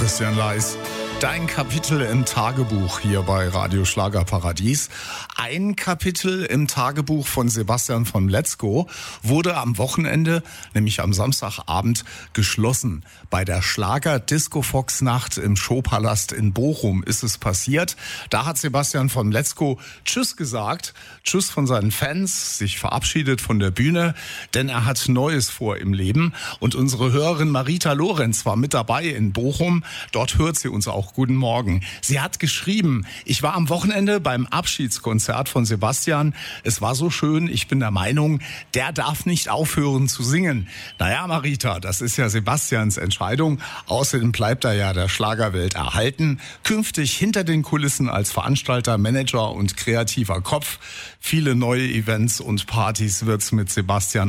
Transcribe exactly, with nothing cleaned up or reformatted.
Christian Leis. Dein Kapitel im Tagebuch hier bei Radio Schlagerparadies. Ein Kapitel im Tagebuch von Sebastian von Letzko wurde am Wochenende, nämlich am Samstagabend, geschlossen. Bei der Schlager-Disco-Fox-Nacht im Showpalast in Bochum ist es passiert. Da hat Sebastian von Letzko Tschüss gesagt, Tschüss von seinen Fans, sich verabschiedet von der Bühne, denn er hat Neues vor im Leben. Und unsere Hörerin Marita Lorenz war mit dabei in Bochum. Dort hört sie uns auch. Guten Morgen. Sie hat geschrieben, ich war am Wochenende beim Abschiedskonzert von Sebastian. Es war so schön, ich bin der Meinung, der darf nicht aufhören zu singen. Naja, Marita, das ist ja Sebastians Entscheidung. Außerdem bleibt er ja der Schlagerwelt erhalten. Künftig hinter den Kulissen als Veranstalter, Manager und kreativer Kopf. Viele neue Events und Partys wird's mit Sebastian